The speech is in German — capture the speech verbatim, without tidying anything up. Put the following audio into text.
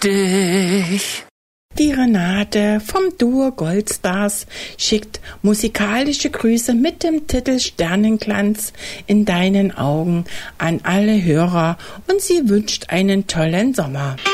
dich. Die Renate vom Duo Goldstars schickt musikalische Grüße mit dem Titel Sternenglanz in deinen Augen an alle Hörer und sie wünscht einen tollen Sommer.